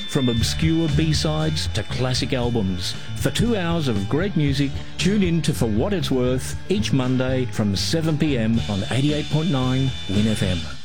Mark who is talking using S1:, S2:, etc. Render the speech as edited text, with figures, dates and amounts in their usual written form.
S1: From obscure B-sides to classic albums. For 2 hours of great music, tune in to For What It's Worth each Monday from 7 p.m. on 88.9 Win FM.